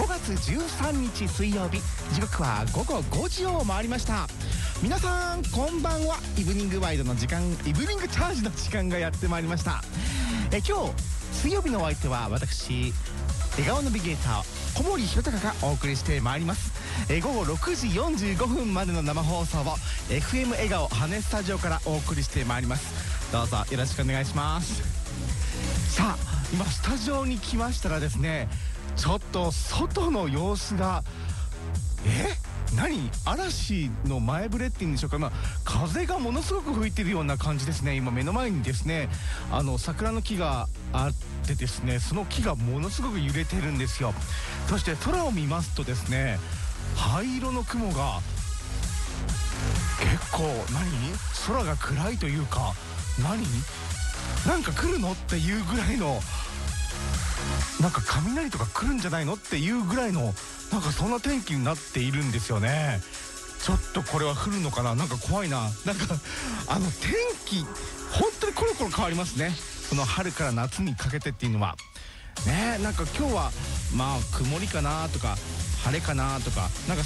5月13日水曜日、時刻は午後5時を回りました。皆さんこんばんは。イブニングワイドの時間、イブニングチャージの時間がやってまいりました。今日水曜日のお相手は私、笑顔ナビゲーター小森弘隆がお送りしてまいります。午後6時45分までの生放送を FM 笑顔羽スタジオからお送りしてまいります。どうぞよろしくお願いします。さあ、今スタジオに来ましたらですね、ちょっと外の様子が何嵐の前触れっていうんでしょうか、風がものすごく吹いてるような感じですね。今目の前にですね、桜の木があってですね、その木がものすごく揺れてるんですよ。そして空を見ますとですね、灰色の雲が結構空が暗いというか、なんか来るのっていうぐらいの、なんか雷とか来るんじゃないのっていうぐらいの、なんかそんな天気になっているんですよね。ちょっとこれは降るのかな、なんか怖いな。なんか天気本当にコロコロ変わりますね。この春から夏にかけてっていうのはね。なんか今日は曇りかなとか晴れかなとか、なんか